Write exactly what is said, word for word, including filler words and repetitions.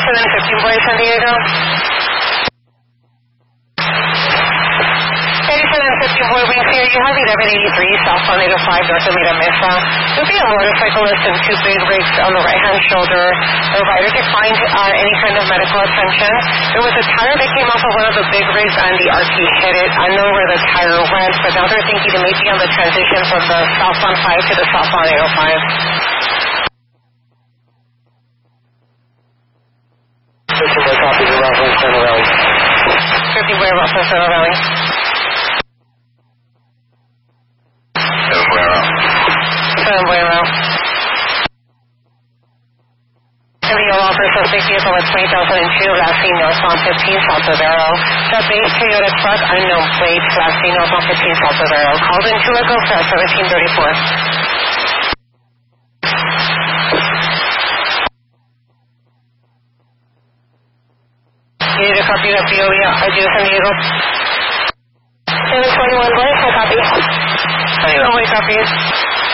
eighty-seven fifteen Boy, San Diego. eighty-seven fifteen Boy, Wings here. You have eleven eighty-three southbound eight oh five north of Mira Mesa. There'll be a motorcyclist and two big rigs on the right-hand shoulder. The rider declined uh, any kind of medical attention. There was a tire that came off of one of the big rigs and the R T hit it. I know where the tire went, but now they're thinking it may be on the transition from the southbound five to the southbound eight oh five. fifteen Boy, copy the Rockland Center Rally. fifteen Boy, Rockland Center Rally. seven Boy, Route. seven Boy, Route. The yellow officer suspect vehicle was twenty thousand two, last seen northbound fifteen, South Severo. The base Toyota truck, unknown plate, last seen northbound fifteen, South Severo. Called in two ago for seventeen thirty-four. You need a copy of the O E I do San Diego. seven twenty-one, Boy, I copy. twenty-one, Boy, copy.